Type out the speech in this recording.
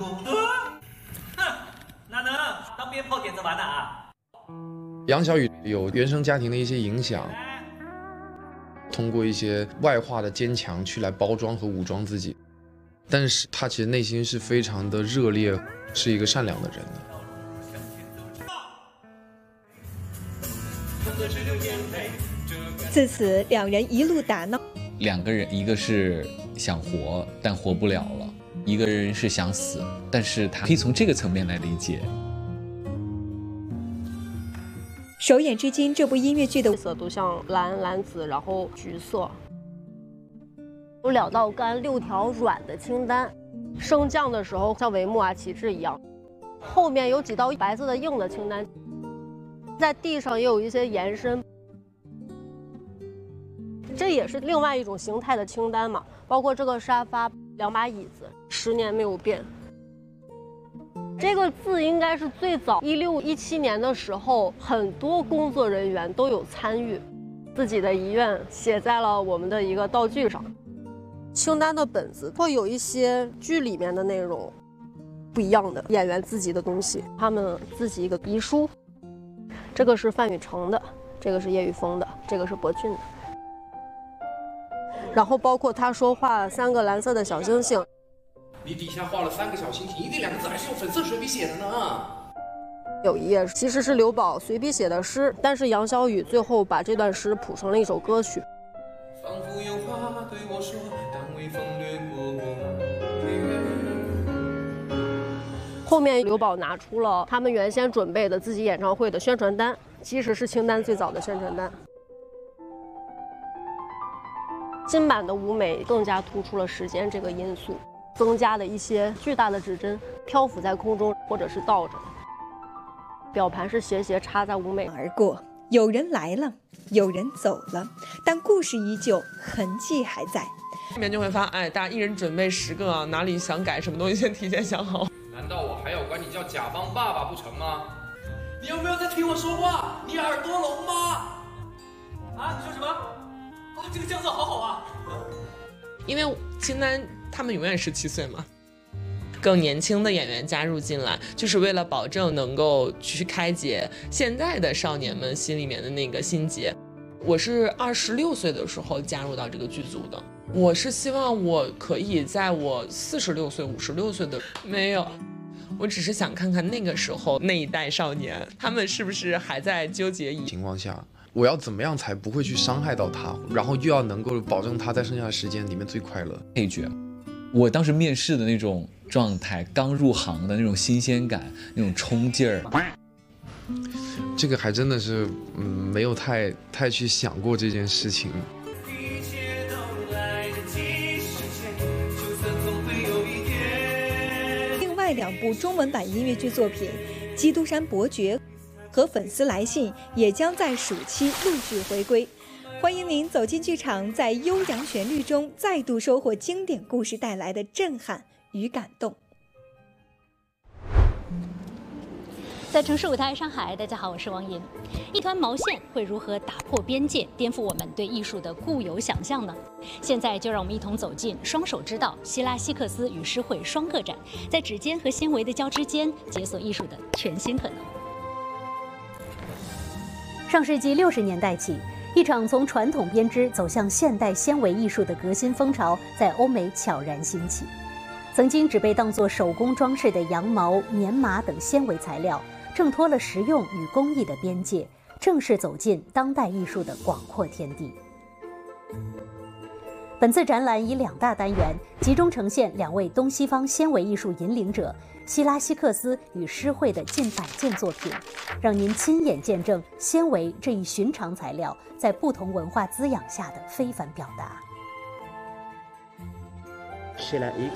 哪能当鞭炮点着玩啊？ 杨小雨有原生家庭的一些影响，通过一些外化的坚强去来包装和武装自己，但是他其实内心是非常的热烈，是一个善良的人的。 自此，两人一路打闹。 两个人，一个是想活但活不了了，一个人是想死，但是他可以从这个层面来理解。 首演至今，这部音乐剧的色都像蓝、蓝紫，然后橘色。有2道干6条软的清单，升降的时候像帷幕啊、旗帜一样。后面有几道白色的硬的清单，在地上也有一些延伸。这也是另外一种形态的清单嘛，包括这个沙发、2把椅子，10年没有变。这个字应该是最早16、17年的时候，很多工作人员都有参与，自己的遗愿写在了我们的一个道具上。清单的本子会有一些剧里面的内容不一样的，演员自己的东西，他们自己一个遗书。这个是范雨成的，这个是叶玉峰的，这个是博俊的。然后包括他说画3个蓝色的小星星， 你底下画了3个小星星，一定2个字还是用粉色水笔写的呢。 有一页其实是刘宝随笔写的诗，但是杨小雨最后把这段诗谱成了一首歌曲。 仿佛有话对我说，但微风掠过我。 后面刘宝拿出了他们原先准备的自己演唱会的宣传单，其实是清单最早的宣传单。新版的舞美更加突出了时间这个因素，增加了一些巨大的指针漂浮在空中，或者是倒着。表盘是斜斜插在舞美而过，有人来了，有人走了，但故事依旧，痕迹还在。 里面就会发，哎，大家一人准备10个啊，哪里想改什么东西先提前想好。 难道我还要管你叫甲方爸爸不成吗？你有没有在听我说话？你耳朵聋吗？ 啊，你说什么？啊，这个酱色好好啊！ 因为清单他们永远17岁嘛，更年轻的演员加入进来，就是为了保证能够去开解现在的少年们心里面的那个心结。我是26岁的时候加入到这个剧组的，我是希望我可以在我46岁、56岁的没有。我只是想看看那个时候那一代少年，他们是不是还在纠结情况下，我要怎么样才不会去伤害到他，然后又要能够保证他在剩下的时间里面最快乐。 配角，我当时面试的那种状态，刚入行的那种新鲜感，那种冲劲儿， 这个还真的是没有太去想过这件事情。 另外2部中文版音乐剧作品《基督山伯爵》和《粉丝来信》也将在暑期陆续回归。欢迎您走进剧场，在悠扬旋律中再度收获经典故事带来的震撼与感动。 在城市舞台上海，大家好，我是王银。一团毛线会如何打破边界，颠覆我们对艺术的固有想象呢？现在就让我们一同走进双手之道希拉希克斯与诗会双个展，在指尖和纤维的交织间，解锁艺术的全新可能。上世纪60年代起，一场从传统编织走向现代纤维艺术的革新风潮在欧美悄然兴起。曾经只被当作手工装饰的羊毛、棉麻等纤维材料，挣脱了实用与工艺的边界，正式走进当代艺术的广阔天地。本次展览以2大单元集中呈现2位东西方纤维艺术引领者希拉希克斯与诗会的近100件作品，让您亲眼见证纤维这一寻常材料在不同文化滋养下的非凡表达。